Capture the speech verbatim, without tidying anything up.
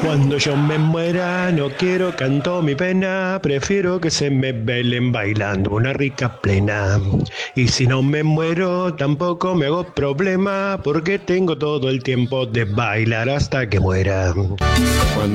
Cuando yo me muera, no quiero canto mi pena, prefiero que se me velen bailando una rica plena. Y si no me muero, tampoco me hago problema, porque tengo todo el tiempo de bailar hasta que muera.